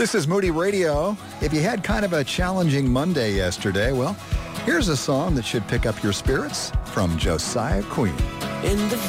This is Moody Radio. If you had kind of a challenging Monday yesterday, well, here's a song that should pick up your spirits from Josiah Queen. In the